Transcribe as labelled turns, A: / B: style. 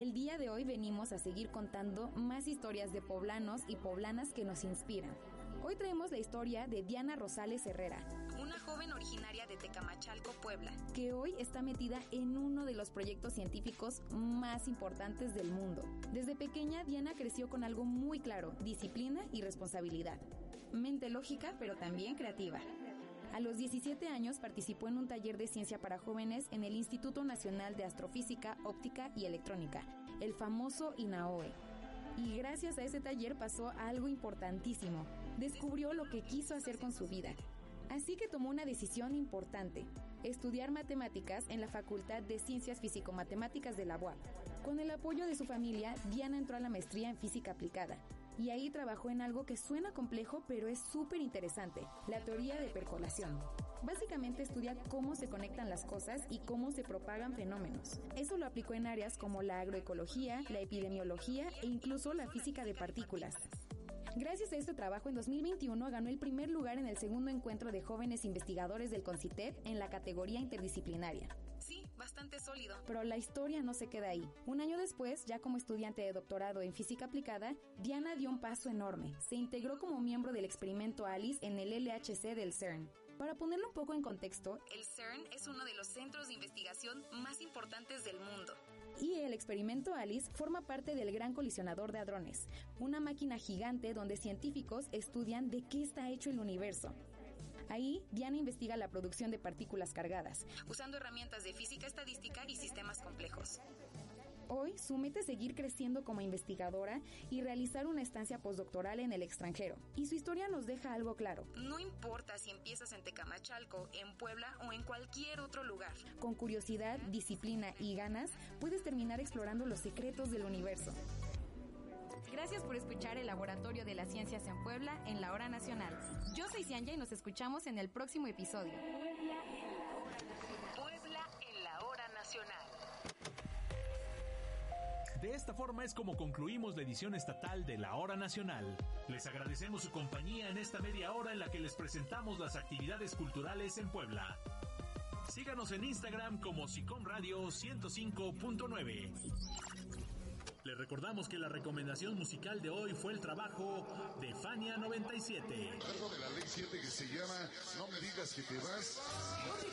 A: el día de hoy venimos a seguir contando más historias de poblanos y poblanas que nos inspiran. Hoy traemos la historia de Diana Rosales Herrera, una joven originaria de Tecamachalco, Puebla, que hoy está metida en uno de los proyectos científicos más importantes del mundo. Desde pequeña, Diana creció con algo muy claro: disciplina y responsabilidad. Mente lógica, pero también creativa. A los 17 años participó en un taller de ciencia para jóvenes en el Instituto Nacional de Astrofísica, Óptica y Electrónica, el famoso INAOE. Y gracias a ese taller pasó a algo importantísimo: descubrió lo que quiso hacer con su vida. Así que tomó una decisión importante: estudiar matemáticas en la Facultad de Ciencias Físico-Matemáticas de la UAP. Con el apoyo de su familia, Diana entró a la maestría en física aplicada. Y ahí trabajó en algo que suena complejo, pero es súper interesante: la teoría de percolación. Básicamente estudia cómo se conectan las cosas y cómo se propagan fenómenos. Eso lo aplicó en áreas como la agroecología, la epidemiología e incluso la física de partículas. Gracias a este trabajo, en 2021 ganó el primer lugar en el segundo encuentro de jóvenes investigadores del CONCITEP en la categoría interdisciplinaria. Sí, bastante sólido. Pero la historia no se queda ahí. Un año después, ya como estudiante de doctorado en física aplicada, Diana dio un paso enorme. Se integró como miembro del experimento ALICE en el LHC del CERN. Para ponerlo un poco en contexto, el CERN es uno de los centros de investigación más importantes del mundo. Y el experimento ALICE forma parte del Gran Colisionador de Hadrones, una máquina gigante donde científicos estudian de qué está hecho el universo. Ahí, Diana investiga la producción de partículas cargadas, usando herramientas de física estadística y sistemas complejos. Hoy, su meta es seguir creciendo como investigadora y realizar una estancia postdoctoral en el extranjero. Y su historia nos deja algo claro: no importa si empiezas en Tecamachalco, en Puebla o en cualquier otro lugar. Con curiosidad, disciplina y ganas, puedes terminar explorando los secretos del universo. Gracias por escuchar el Laboratorio de las Ciencias en Puebla en la Hora Nacional. Yo soy Cianya y nos escuchamos en el próximo episodio.
B: Puebla en la Hora Nacional.
C: De esta forma es como concluimos la edición estatal de la Hora Nacional. Les agradecemos su compañía en esta media hora en la que les presentamos las actividades culturales en Puebla. Síganos en Instagram como SICOM Radio 105.9. Les recordamos que la recomendación musical de hoy fue el trabajo de Fania 97.
D: Algo de la ley 7 que se llama No me digas que te vas.